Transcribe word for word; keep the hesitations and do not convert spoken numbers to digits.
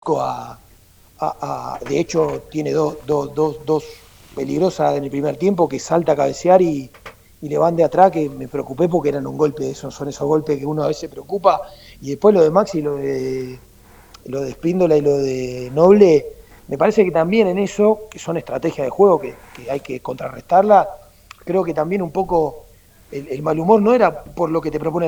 a, a, a de hecho tiene dos, dos, dos, dos peligrosas en el primer tiempo que salta a cabecear y, y le van de atrás, que me preocupé porque eran un golpe, esos son esos golpes que uno a veces preocupa. Y después lo de Maxi, lo de lo de Espíndola y lo de Noble, me parece que también en eso, que son estrategias de juego que, que hay que contrarrestarla, creo que también un poco el, el mal humor no era por lo que te propone